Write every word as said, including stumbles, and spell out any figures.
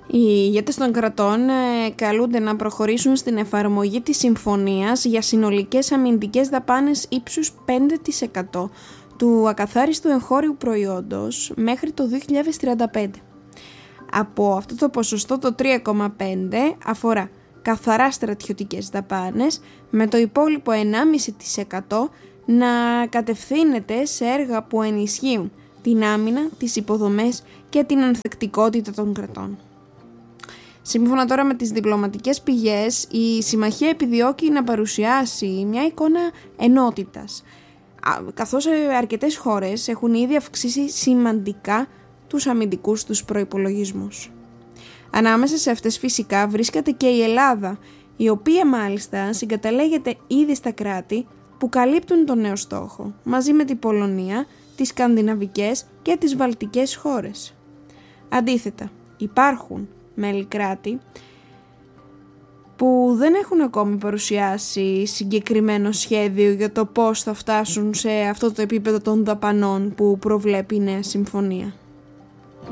Οι ηγέτες των κρατών ε, καλούνται να προχωρήσουν στην εφαρμογή της συμφωνίας για συνολικές αμυντικές δαπάνες ύψους πέντε τοις εκατό του ακαθάριστου εγχώριου προϊόντος μέχρι το δύο χιλιάδες τριάντα πέντε. Από αυτό το ποσοστό το τρία κόμμα πέντε τοις εκατό αφορά καθαρά στρατιωτικές δαπάνες, με το υπόλοιπο ένα κόμμα πέντε τοις εκατό να κατευθύνεται σε έργα που ενισχύουν την άμυνα, τις υποδομές και την ανθεκτικότητα των κρατών. Σύμφωνα τώρα με τις διπλωματικές πηγές, η συμμαχία επιδιώκει να παρουσιάσει μια εικόνα ενότητας, καθώς αρκετές χώρες έχουν ήδη αυξήσει σημαντικά τους αμυντικούς τους προϋπολογισμούς. Ανάμεσα σε αυτές φυσικά βρίσκεται και η Ελλάδα, η οποία μάλιστα συγκαταλέγεται ήδη στα κράτη που καλύπτουν τον νέο στόχο, μαζί με την Πολωνία, τις σκανδιναβικές και τις βαλτικές χώρες. Αντίθετα, υπάρχουν μέλη κράτη που δεν έχουν ακόμη παρουσιάσει συγκεκριμένο σχέδιο για το πώς θα φτάσουν σε αυτό το επίπεδο των δαπανών που προβλέπει η νέα συμφωνία.